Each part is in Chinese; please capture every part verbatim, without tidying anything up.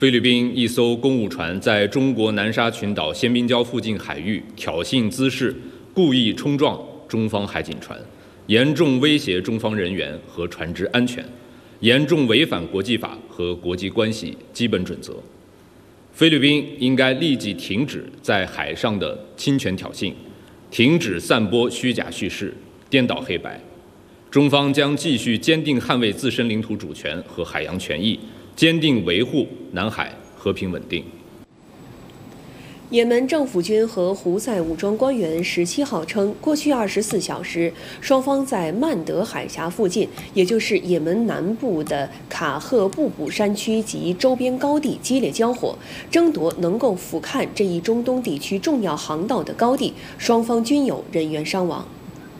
菲律宾一艘公务船在中国南沙群岛仙宾礁附近海域挑衅滋事，故意冲撞中方海警船，严重威胁中方人员和船只安全，严重违反国际法和国际关系基本准则。菲律宾应该立即停止在海上的侵权挑衅，停止散播虚假叙事，颠倒黑白。中方将继续坚定捍卫自身领土主权和海洋权益，坚定维护南海和平稳定。 也门政府军和胡塞武装官员十七号称，过去二十四小时，双方在曼德海峡附近，也就是也门南部的卡赫布卜山区及周边高地激烈交火，争夺能够俯瞰这一中东地区重要航道的高地，双方均有人员伤亡。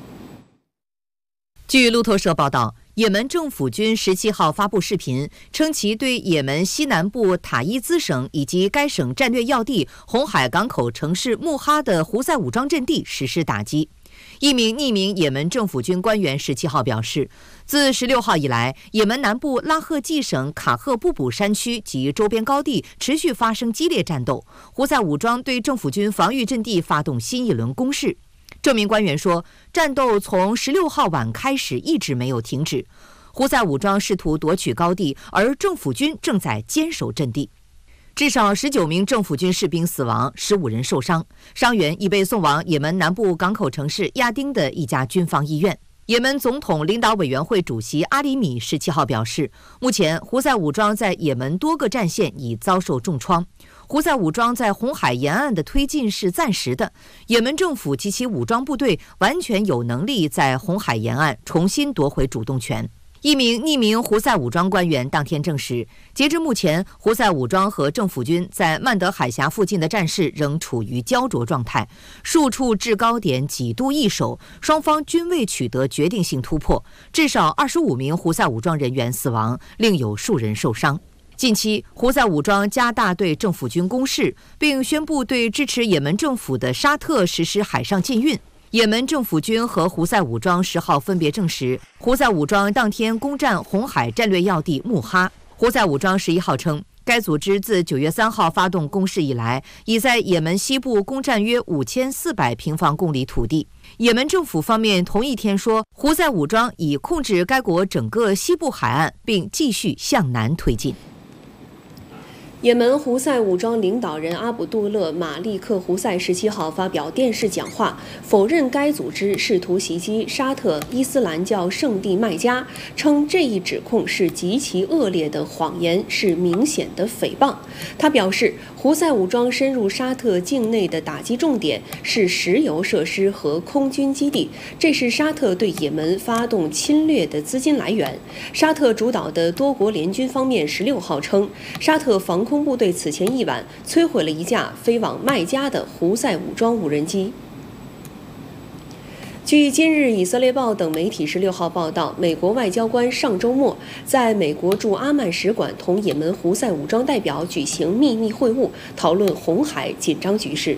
据路透社报道，也门政府军十七号发布视频，称其对也门西南部塔伊兹省以及该省战略要地红海港口城市穆哈的胡塞武装阵地实施打击。一名匿名也门政府军官员十七号表示，自十六号以来，也门南部拉赫季省卡赫布卜山区及周边高地持续发生激烈战斗，胡塞武装对政府军防御阵地发动新一轮攻势。这名官员说，战斗从十六号晚开始一直没有停止，胡塞武装试图夺取高地，而政府军正在坚守阵地。至少十九名政府军士兵死亡，十五人受伤，伤员已被送往也门南部港口城市亚丁的一家军方医院。也门总统领导委员会主席阿里米十七号表示，目前胡塞武装在也门多个战线已遭受重创。胡塞武装在红海沿岸的推进是暂时的，也门政府及其武装部队完全有能力在红海沿岸重新夺回主动权。一名匿名胡塞武装官员当天证实，截至目前，胡塞武装和政府军在曼德海峡附近的战事仍处于焦灼状态，数处制高点几度易手，双方均未取得决定性突破，至少二十五名胡塞武装人员死亡，另有数人受伤。近期，胡塞武装加大对政府军攻势，并宣布对支持也门政府的沙特实施海上禁运。也门政府军和胡塞武装十号分别证实，胡塞武装当天攻占红海战略要地穆哈。胡塞武装十一号称，该组织自九月三号发动攻势以来，已在也门西部攻占约五千四百平方公里土地。也门政府方面同一天说，胡塞武装已控制该国整个西部海岸，并继续向南推进。 也门胡塞武装领导人阿卜杜勒·马利克·胡塞十七号发表电视讲话，否认该组织试图袭击沙特伊斯兰教圣地麦加，称这一指控是极其恶劣的谎言，是明显的诽谤。他表示，胡塞武装深入沙特境内的打击重点是石油设施和空军基地，这是沙特对也门发动侵略的资金来源。沙特主导的多国联军方面十六号称，沙特防空部队此前一晚摧毁了一架飞往麦加的胡塞武装无人机。据今日以色列报等媒体十六号报道，美国外交官上周末在美国驻阿曼使馆同也门胡塞武装代表举行秘密会晤，讨论红海紧张局势。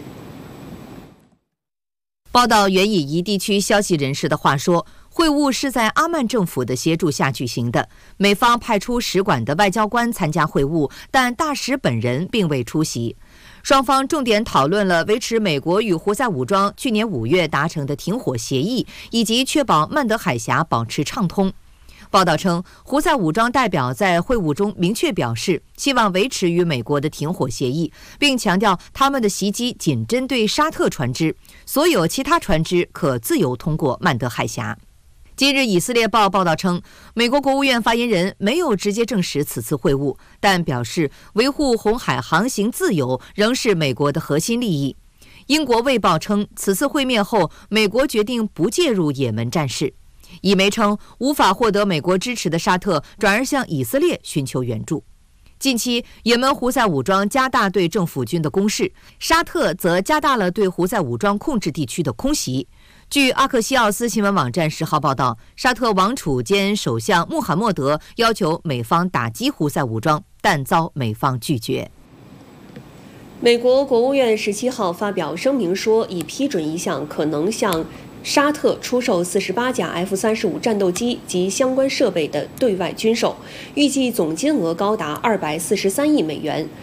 报道援引一地区消息人士的话说，会晤是在阿曼政府的协助下举行的，美方派出使馆的外交官参加会晤，但大使本人并未出席。双方重点讨论了维持美国与胡塞武装去年五月达成的停火协议，以及确保曼德海峡保持畅通。报道称，胡塞武装代表在会晤中明确表示，希望维持与美国的停火协议，并强调他们的袭击仅针对沙特船只，所有其他船只可自由通过曼德海峡。今日以色列报报道称，美国国务院发言人没有直接证实此次会晤，但表示维护红海航行自由仍是美国的核心利益。英国卫报称，此次会面后，美国决定不介入也门战事。以媒称，无法获得美国支持的沙特转而向以色列寻求援助。近期，也门胡塞武装加大对政府军的攻势，沙特则加大了对胡塞武装控制地区的空袭。据阿克西奥斯新闻网站十号报道，沙特王储兼首相穆罕默德要求美方打击胡塞武装，但遭美方拒绝。 美国国务院十七号发表声明说，已批准一项可能向沙特出售四十八架 F 三十五战斗机及相关设备的对外军售，预计总金额高达二百四十三亿美元。